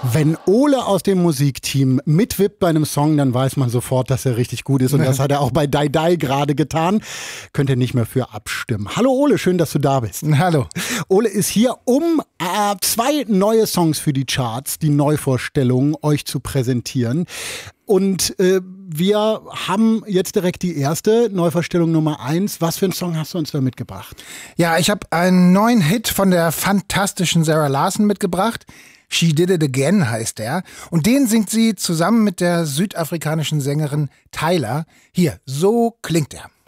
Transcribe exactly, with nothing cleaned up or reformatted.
Wenn Ole aus dem Musikteam mitwippt bei einem Song, dann weiß man sofort, dass er richtig gut ist. Und das hat er auch bei Die Die gerade getan. Könnt ihr nicht mehr für abstimmen. Hallo Ole, schön, dass du da bist. Hallo. Ole ist hier, um äh, zwei neue Songs für die Charts, die Neuvorstellungen, euch zu präsentieren. Und äh, wir haben jetzt direkt die erste Neuvorstellung Nummer eins. Was für einen Song hast du uns da mitgebracht? Ja, ich habe einen neuen Hit von der fantastischen Zara Larsson mitgebracht. She Did It Again heißt er. Und den singt sie zusammen mit der südafrikanischen Sängerin Tyla. Hier, so klingt er.